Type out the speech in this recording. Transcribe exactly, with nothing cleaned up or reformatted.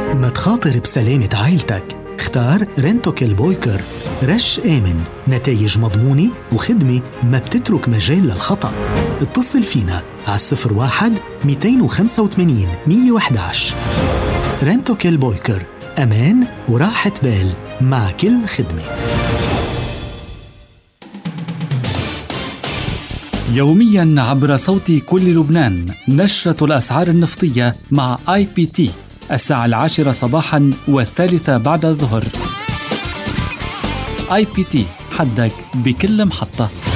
ما تخاطر بسلامة عائلتك، اختار رنتوكيل بويكر. رش آمن، نتائج مضمونة وخدمة ما بتترك مجال للخطأ. اتصل فينا على الصفر واحد مئتين وخمسة وثمانين مئة وأحد عشر. رنتوكيل بويكر، أمان وراحة بال مع كل خدمة. يومياً عبر صوت كل لبنان نشرة الأسعار النفطية مع آي بي تي الساعة العاشرة صباحاً والثالثة بعد الظهر. آي بي تي، حدك بكل محطة.